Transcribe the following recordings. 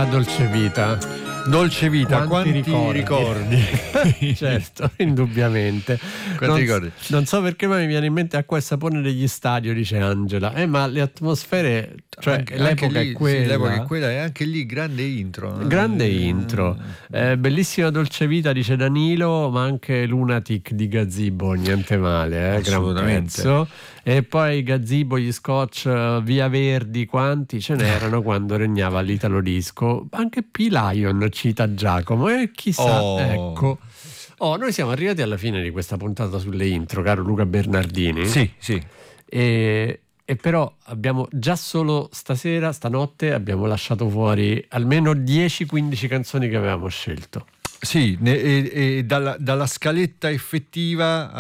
Dolce Vita. Dolce Vita, quanti ricordi. Certo, indubbiamente. Ricordi? Non so perché, ma mi viene in mente Acqua e Sapone degli Stadio, dice Angela. Ma le atmosfere, cioè anche l'epoca lì, è quella. sì, l'epoca è quella, e anche lì grande intro. Grande intro. Bellissima Dolce Vita, dice Danilo, ma anche Lunatic di Gazebo, niente male, gran pezzo. E poi Gazebo, gli Scotch, Via Verdi, quanti ce n'erano quando regnava l'Italo Disco. Anche P-Lion, cita Giacomo, e chissà, ecco. Noi siamo arrivati alla fine di questa puntata sulle intro, caro Luca Bernardini. Sì. E però abbiamo già solo stanotte abbiamo lasciato fuori almeno 10-15 canzoni che avevamo scelto. Sì, e dalla scaletta effettiva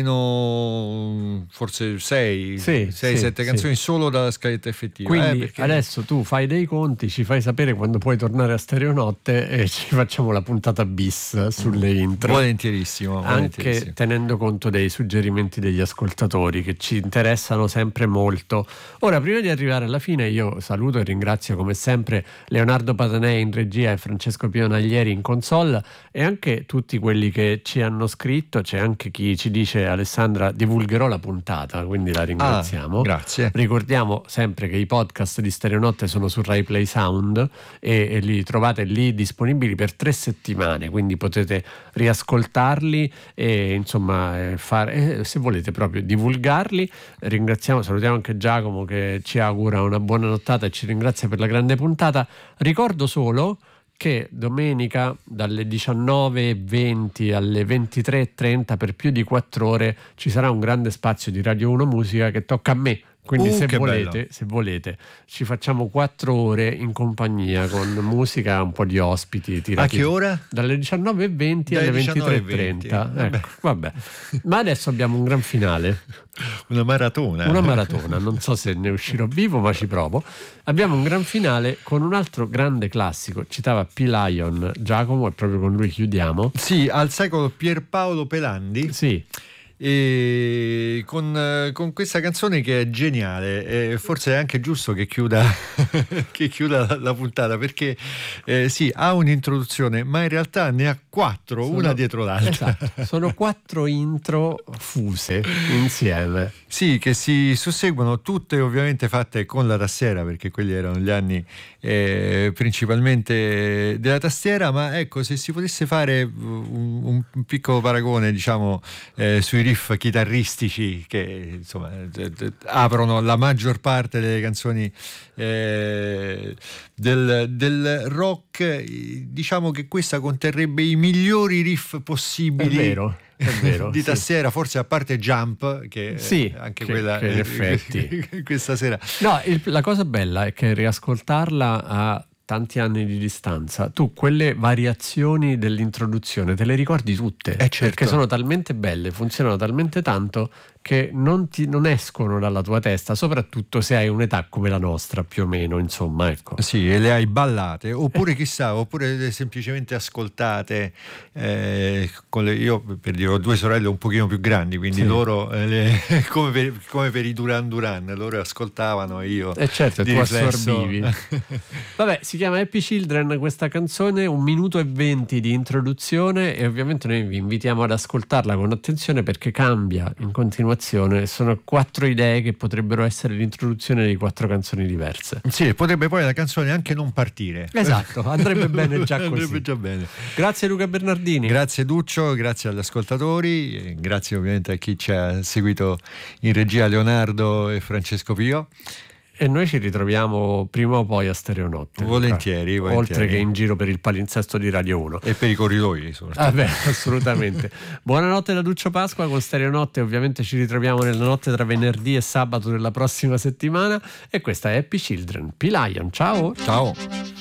almeno forse 6-7 canzoni solo dalla scaletta effettiva. Quindi perché... adesso tu fai dei conti, ci fai sapere quando puoi tornare a Stereonotte e ci facciamo la puntata bis sulle intro. Volentierissimo. Anche tenendo conto dei suggerimenti degli ascoltatori che ci interessano sempre molto. Ora, prima di arrivare alla fine, io saluto e ringrazio come sempre Leonardo Patanè in regia e Francesco Pionaglieri in console, e anche tutti quelli che ci hanno scritto. C'è anche chi ci dice: Alessandra, divulgherò la puntata, quindi la ringraziamo. Grazie. Ricordiamo sempre che i podcast di Stereonotte sono su Rai Play Sound e li trovate lì disponibili per 3 settimane, quindi potete riascoltarli e insomma se volete proprio divulgarli. Salutiamo anche Giacomo che ci augura una buona nottata e ci ringrazia per la grande puntata. Ricordo solo che domenica dalle 19:20 alle 23:30 per più di 4 ore ci sarà un grande spazio di Radio 1 Musica che tocca a me. Quindi se volete ci facciamo 4 ore in compagnia con musica, un po' di ospiti. A che ora? Dalle 19:20 alle 23:30. Ecco, vabbè. Ma adesso abbiamo un gran finale. Una maratona, non so se ne uscirò vivo, ma ci provo. Abbiamo un gran finale con un altro grande classico. Citava P-Lion Giacomo e proprio con lui chiudiamo. Sì, al secolo Pierpaolo Pelandi. Sì. E con questa canzone che è geniale, forse è anche giusto che chiuda la puntata, perché sì, ha un'introduzione, ma in realtà ne ha 4, una dietro l'altra. Esatto, sono 4 intro fuse insieme. Sì, che si susseguono, tutte ovviamente fatte con la tastiera, perché quelli erano gli anni principalmente della tastiera. Ma ecco, se si potesse fare un piccolo paragone, diciamo, sui riff chitarristici che insomma aprono la maggior parte delle canzoni del rock, diciamo che questa conterrebbe i migliori riff possibili. È vero, di tastiera, forse a parte Jump, che anche quella che in effetti questa sera. No, la cosa bella è che riascoltarla a tanti anni di distanza, tu quelle variazioni dell'introduzione te le ricordi tutte, certo. Perché sono talmente belle, funzionano talmente tanto che non escono dalla tua testa, soprattutto se hai un'età come la nostra, più o meno, insomma, ecco. Sì, e le hai ballate, oppure chissà, oppure semplicemente ascoltate. Io, per dire, ho 2 sorelle un pochino più grandi, quindi loro come per i Duran Duran, loro ascoltavano e io certo, tu assorbivi. Vabbè, si chiama Happy Children questa canzone, 1 minuto e 20 di introduzione, e ovviamente noi vi invitiamo ad ascoltarla con attenzione perché cambia in continuazione. Sono 4 idee che potrebbero essere l'introduzione di 4 canzoni diverse. Sì, potrebbe poi la canzone anche non partire. Esatto, andrebbe bene già così. Andrebbe già bene. Grazie Luca Bernardini. Grazie Duccio, grazie agli ascoltatori, grazie ovviamente a chi ci ha seguito in regia, Leonardo e Francesco Pio. E noi ci ritroviamo prima o poi a Stereonotte. Volentieri. Oltre che in giro per il palinsesto di Radio 1. E per i corridoi, soprattutto. Assolutamente. Buonanotte da Duccio Pasqua con Stereonotte. Ovviamente ci ritroviamo nella notte tra venerdì e sabato della prossima settimana. E questa è Happy Children. P-Lion, ciao. Ciao.